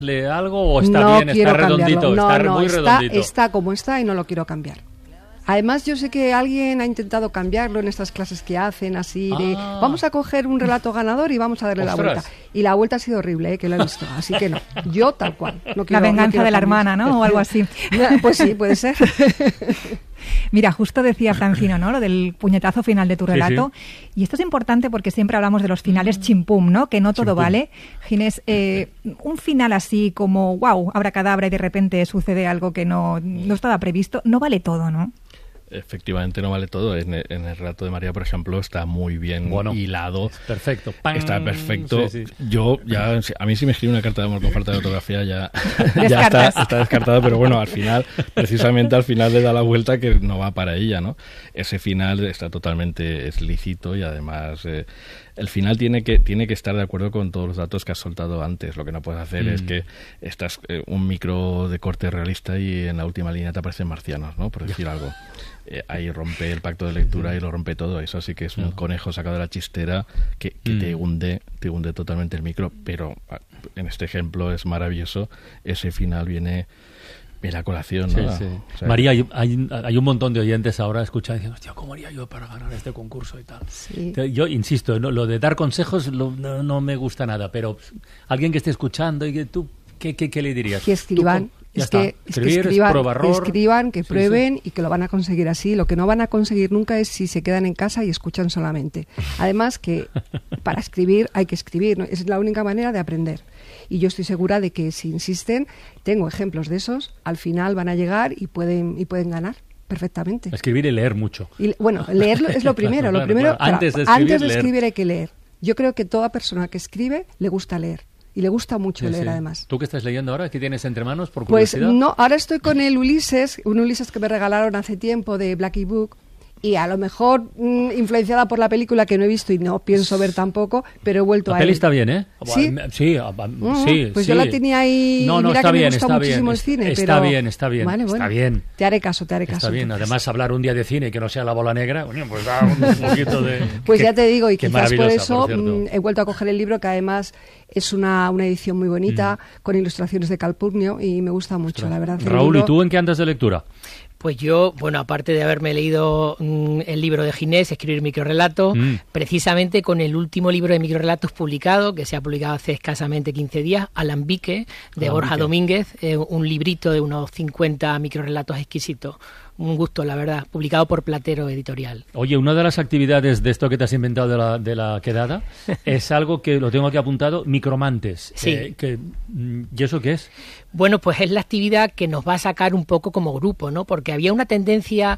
algo o está bien, está redondito? Muy redondito. Está como está y no lo quiero cambiar. Además, yo sé que alguien ha intentado cambiarlo en estas clases que hacen así de vamos a coger un relato ganador y vamos a darle la vuelta. Y la vuelta ha sido horrible, que lo he visto. Así que no, yo tal cual. No quiero, la venganza no de la hermana, ¿no? O algo así. Pues sí, puede ser. Mira, justo decía Francino, ¿no? Lo del puñetazo final de tu relato. Sí. Y esto es importante porque siempre hablamos de los finales chimpum, ¿no? Que no todo vale. Ginés, un final así como, wow, abracadabra y de repente sucede algo que no estaba previsto, no vale todo, ¿no? Efectivamente no vale todo. En el relato de María, por ejemplo, está muy bien hilado. Perfecto. Está perfecto. Sí. Yo a mí si me escribe una carta de amor con falta de ortografía ya está descartado, pero bueno, precisamente al final le da la vuelta que no va para ella, ¿no? Ese final está totalmente lícito y además el final tiene que estar de acuerdo con todos los datos que has soltado antes. Lo que no puedes hacer es que estás un micro de corte realista y en la última línea te aparecen marcianos, ¿no? Por decir algo. Ahí rompe el pacto de lectura y lo rompe todo. Eso sí que es un conejo sacado de la chistera que te hunde totalmente el micro, pero en este ejemplo es maravilloso. Ese final viene a colación, ¿no? Sí. O sea, María, hay un montón de oyentes ahora escuchando diciendo, hostia, ¿cómo haría yo para ganar este concurso y tal? Sí. Yo insisto, lo de dar consejos no me gusta nada, pero alguien que esté escuchando y que tú, ¿qué le dirías? Que escriban. Escriban, que prueben y que lo van a conseguir así. Lo que no van a conseguir nunca es si se quedan en casa y escuchan solamente. Además que para escribir hay que escribir, ¿no? Es la única manera de aprender. Y yo estoy segura de que si insisten, tengo ejemplos de esos, al final van a llegar y pueden ganar perfectamente. Escribir y leer mucho. Y, bueno, leer es lo primero. Antes de escribir hay que leer. Yo creo que toda persona que escribe le gusta leer. Y le gusta mucho leer, además. ¿Tú qué estás leyendo ahora? ¿Qué tienes entre manos, por curiosidad? Pues no, ahora estoy con el Ulises, un Ulises que me regalaron hace tiempo de Blackie Book, y a lo mejor influenciada por la película que no he visto y no pienso ver tampoco, pero he vuelto a él. La peli está bien, ¿eh? Sí. Sí. Pues yo la tenía ahí. No, mira está que bien, me gusta está muchísimo bien. el cine. Está bien. Vale, está bien. Te haré caso. Está bien. Entonces. Además, hablar un día de cine que no sea La Bola Negra, bueno, pues da un poquito de. Pues ya te digo, y quizás por eso he vuelto a coger el libro, que además es una edición muy bonita, con ilustraciones de Calpurnio, y me gusta mucho, la verdad. Raúl, ¿y tú en qué andas de lectura? Pues yo, aparte de haberme leído el libro de Ginés, Escribir microrelatos, precisamente con el último libro de microrelatos publicado, que se ha publicado hace escasamente 15 días, Alambique, de Borja Domínguez, un librito de unos 50 microrelatos exquisitos. Un gusto, la verdad, publicado por Platero Editorial. Oye, una de las actividades de esto que te has inventado de la quedada es algo que lo tengo aquí apuntado, micromantes. Sí. ¿Y eso qué es? Bueno, pues es la actividad que nos va a sacar un poco como grupo, ¿no? Porque había una tendencia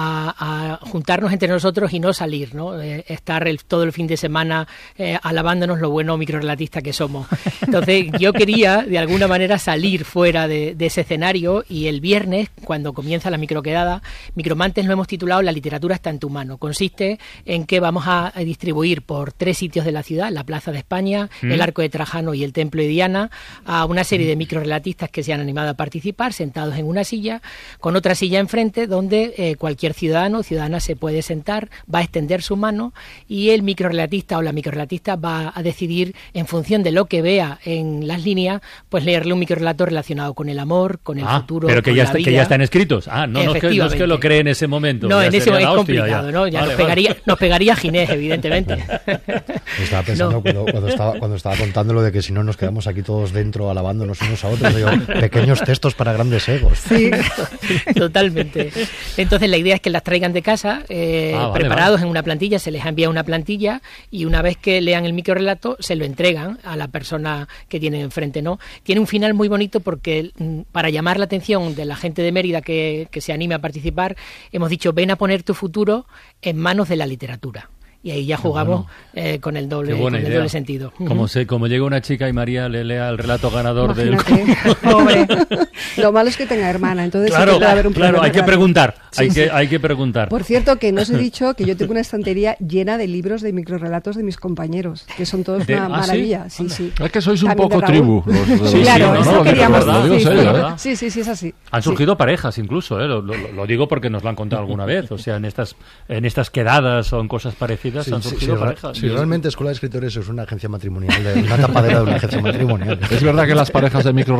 a juntarnos entre nosotros y no salir, ¿no? Estar todo el fin de semana alabándonos lo bueno microrelatistas que somos. Entonces, yo quería, de alguna manera, salir fuera de ese escenario, y el viernes, cuando comienza la microquedada, Micromantes lo hemos titulado La literatura está en tu mano. Consiste en que vamos a distribuir por 3 sitios de la ciudad, la Plaza de España, el Arco de Trajano y el Templo de Diana, a una serie de microrelatistas que se han animado a participar, sentados en una silla, con otra silla enfrente, donde cualquier ciudadano o ciudadana se puede sentar, va a extender su mano, y el microrelatista o la microrelatista va a decidir, en función de lo que vea en las líneas, pues leerle un microrelato relacionado con el amor, con el futuro, pero que con ya la vida. Que ya están escritos. No es que lo cree en ese momento. No, en ese momento es complicado, ya. ¿no? Ya nos pegaría Ginés, evidentemente. Estaba pensando cuando estaba contando lo de que si no nos quedamos aquí todos dentro alabándonos unos a otros, digo, pequeños textos para grandes egos. Sí, totalmente. Entonces la idea es que las traigan de casa, preparados en una plantilla, se les envía una plantilla, y una vez que lean el microrelato se lo entregan a la persona que tienen enfrente, ¿no? Tiene un final muy bonito porque, para llamar la atención de la gente de Mérida que se anime a participar, hemos dicho, ven a poner tu futuro en manos de la literatura. Y ahí ya jugamos con el doble sentido. Como llega una chica y María le lea el relato ganador del pobre. Lo malo es que tenga hermana, entonces claro, sí que puede haber un problema. Claro, hay que preguntar, sí. Hay que preguntar. Por cierto, que no os he dicho que yo tengo una estantería llena de libros de microrelatos de mis compañeros, que son todos una maravilla. ¿Sí? Sí. Es que sois un También poco tribu. Claro, eso queríamos. Sí, es así. Han surgido parejas incluso, lo digo porque nos lo han contado alguna vez, o sea, en estas quedadas o en cosas parecidas. surgidas, han surgido parejas. Sí, realmente Escuela de Escritores es una agencia matrimonial, una tapadera de una agencia matrimonial. Es verdad que las parejas de micro